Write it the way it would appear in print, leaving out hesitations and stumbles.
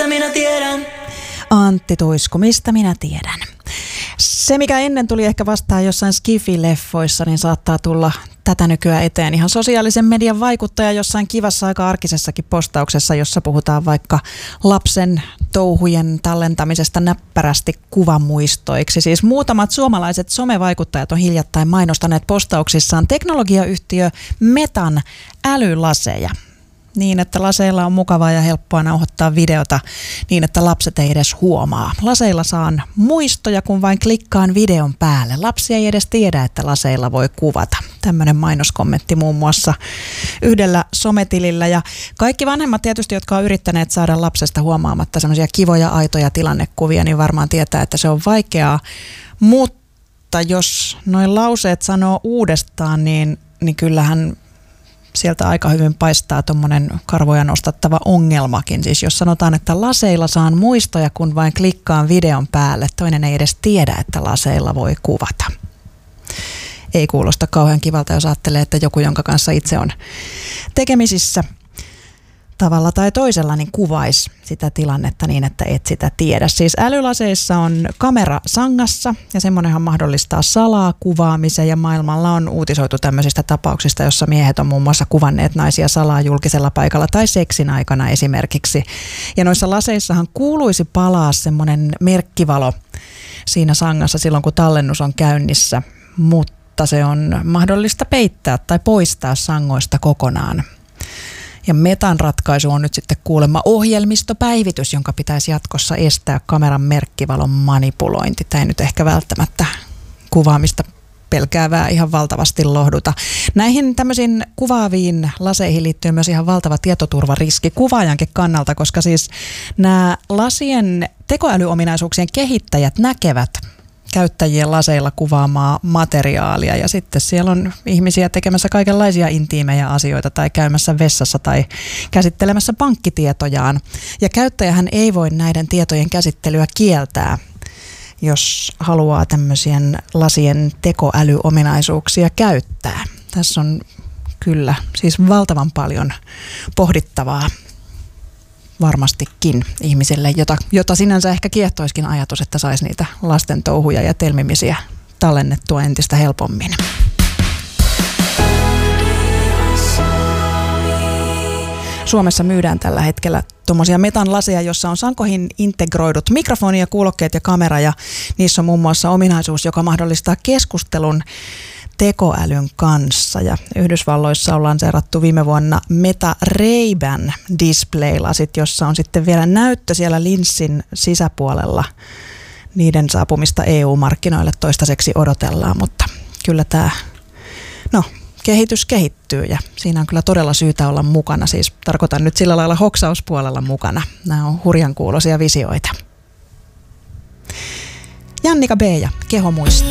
mistä minä tiedän. Antti Tuisku, mistä minä tiedän. Se, mikä ennen tuli ehkä vastaan jossain Skifi-leffoissa, niin saattaa tulla tätä nykyään eteen ihan sosiaalisen median vaikuttaja jossain kivassa aika arkisessakin postauksessa, jossa puhutaan vaikka lapsen touhujen tallentamisesta näppärästi kuvamuistoiksi. Siis muutamat suomalaiset somevaikuttajat on hiljattain mainostaneet postauksissaan teknologiayhtiö Metan älylaseja. Niin, että laseilla on mukavaa ja helppoa nauhoittaa videota niin, että lapset ei edes huomaa. Laseilla saan muistoja, kun vain klikkaan videon päälle. Lapsi ei edes tiedä, että laseilla voi kuvata. Tämmöinen mainoskommentti muun muassa yhdellä sometilillä. Ja kaikki vanhemmat tietysti, jotka on yrittäneet saada lapsesta huomaamatta semmoisia kivoja, aitoja tilannekuvia, niin varmaan tietää, että se on vaikeaa. Mutta jos noin lauseet sanoo uudestaan, niin kyllähän sieltä aika hyvin paistaa tuommoinen karvoja nostattava ongelmakin. Siis jos sanotaan, että laseilla saan muistoja, kun vain klikkaan videon päälle, toinen ei edes tiedä, että laseilla voi kuvata. Ei kuulosta kauhean kivalta, jos ajattelee, että joku, jonka kanssa itse on tekemisissä tavalla tai toisella, niin kuvaisi sitä tilannetta niin, että et sitä tiedä. Siis älylaseissa on kamera sangassa ja semmoinenhan mahdollistaa salaa kuvaamisen ja maailmalla on uutisoitu tämmöisistä tapauksista, jossa miehet on muun muassa kuvanneet naisia salaa julkisella paikalla tai seksin aikana esimerkiksi. Ja noissa laseissahan kuuluisi palaa semmoinen merkkivalo siinä sangassa silloin, kun tallennus on käynnissä, mutta se on mahdollista peittää tai poistaa sangoista kokonaan. Ja Metan ratkaisu on nyt sitten kuulemma ohjelmistopäivitys, jonka pitäisi jatkossa estää kameran merkkivalon manipulointi. Tämä ei nyt ehkä välttämättä kuvaamista pelkäävää ihan valtavasti lohduta. Näihin tämmöisiin kuvaaviin laseihin liittyy myös ihan valtava tietoturvariski kuvaajankin kannalta, koska siis nämä lasien tekoälyominaisuuksien kehittäjät näkevät käyttäjien laseilla kuvaamaa materiaalia ja sitten siellä on ihmisiä tekemässä kaikenlaisia intiimejä asioita tai käymässä vessassa tai käsittelemässä pankkitietojaan. Ja käyttäjähän ei voi näiden tietojen käsittelyä kieltää, jos haluaa tämmöisien lasien tekoälyominaisuuksia käyttää. Tässä on kyllä siis valtavan paljon pohdittavaa varmastikin ihmisille, jota sinänsä ehkä kiehtoiskin ajatus, että saisi niitä lasten touhuja ja telmimisiä tallennettua entistä helpommin. Suomessa myydään tällä hetkellä tuommoisia Metan laseja, jossa on sankoihin integroidut mikrofoni ja kuulokkeet ja kamera ja niissä on muun muassa ominaisuus, joka mahdollistaa keskustelun tekoälyn kanssa. Ja Yhdysvalloissa on lanseerattu viime vuonna Meta Ray-Ban display-lasit, jossa on sitten vielä näyttö siellä linssin sisäpuolella. Niiden saapumista EU-markkinoille toistaiseksi odotellaan, mutta kyllä tämä kehitys kehittyy ja siinä on kyllä todella syytä olla mukana. Siis tarkoitan nyt sillä lailla hoksauspuolella mukana. Nämä on hurjan kuuloisia visioita. Jannika B. ja Keho muistaa.